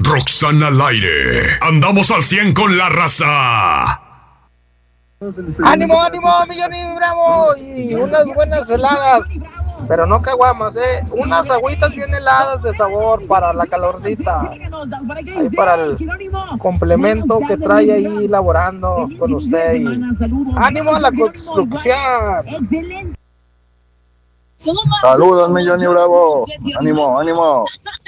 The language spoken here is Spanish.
Roxana al aire. Andamos al 100 con la raza. ¡Ánimo, ánimo, mi Johnny Bravo! Y unas buenas heladas, pero no caguamas, unas agüitas bien heladas de sabor para la calorcita. Ahí para el complemento que trae ahí laborando con usted. Y ¡ánimo a la construcción! Saludos, mi Johnny Bravo. Ánimo, ánimo.